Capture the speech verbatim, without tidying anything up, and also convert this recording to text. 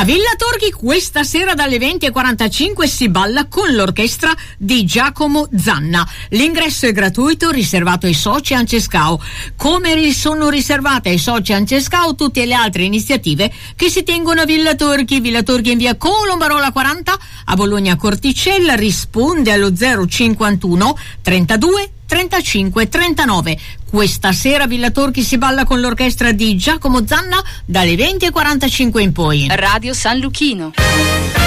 Villa Torchi questa sera dalle venti e quarantacinque si balla con l'orchestra di Giacomo Zanna. L'ingresso è gratuito, riservato ai soci Ancescao, come sono riservate ai soci Ancescao tutte le altre iniziative che si tengono a Villa Torchi. Villa Torchi in via Colombarola quaranta a Bologna Corticella. Risponde allo zero cinquantuno trentadue trentacinque trentanove. Questa sera a Villa Torchi si balla con l'orchestra di Giacomo Zanna dalle venti e quarantacinque in poi. Radio San Luchino.